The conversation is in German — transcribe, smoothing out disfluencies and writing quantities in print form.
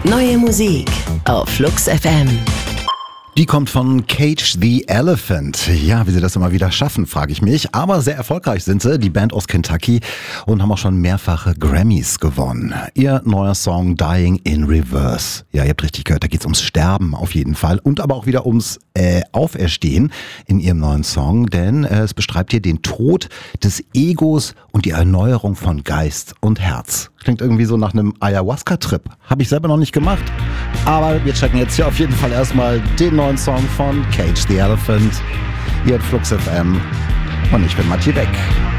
Neue Musik auf Flux FM. Die kommt von Cage the Elephant. Ja, wie sie das immer wieder schaffen, frage ich mich. Aber sehr erfolgreich sind sie, die Band aus Kentucky, und haben auch schon mehrfache Grammys gewonnen. Ihr neuer Song Dying in Reverse. Ja, ihr habt richtig gehört, da geht's ums Sterben auf jeden Fall. Und aber auch wieder ums Auferstehen in ihrem neuen Song. Denn es beschreibt hier den Tod des Egos und die Erneuerung von Geist und Herz. Klingt irgendwie so nach einem Ayahuasca-Trip. Habe ich selber noch nicht gemacht. Aber wir checken jetzt hier auf jeden Fall erstmal den neuen Song von Cage the Elephant. Hier at Flux FM. Und ich bin Mathieu Beck.